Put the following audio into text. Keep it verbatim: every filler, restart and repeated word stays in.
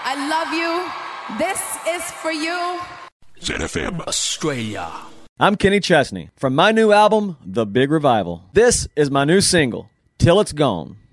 I love you. This is for you. Z F M Australia. I'm Kenny Chesney from my new album, The Big Revival. This is my new single, Till It's Gone.